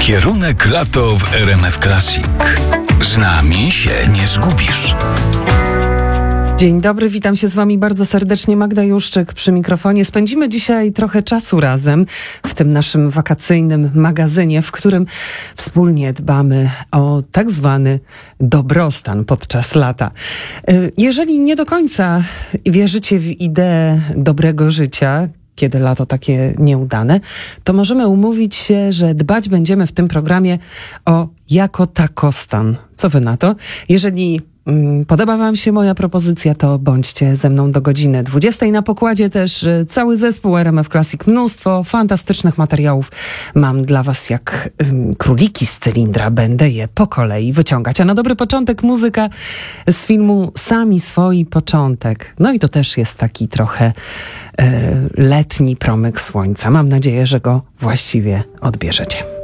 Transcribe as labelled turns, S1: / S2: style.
S1: Kierunek lato w RMF Classic. Z nami się nie zgubisz.
S2: Dzień dobry, witam się z wami bardzo serdecznie. Magda Juszczyk przy mikrofonie. Spędzimy dzisiaj trochę czasu razem w tym naszym wakacyjnym magazynie, w którym wspólnie dbamy o tak zwany dobrostan podczas lata. Jeżeli nie do końca wierzycie w ideę dobrego życia, kiedy lato takie nieudane, to możemy umówić się, że dbać będziemy w tym programie o jakotakostan. Co wy na to? Jeżeli podoba wam się moja propozycja, to bądźcie ze mną do godziny 20. Na pokładzie też cały zespół RMF Classic. Mnóstwo fantastycznych materiałów mam dla was jak króliki z cylindra. Będę je po kolei wyciągać. A na dobry początek muzyka z filmu Sami swoi początek. No i to też jest taki trochę letni promyk słońca. Mam nadzieję, że go właściwie odbierzecie.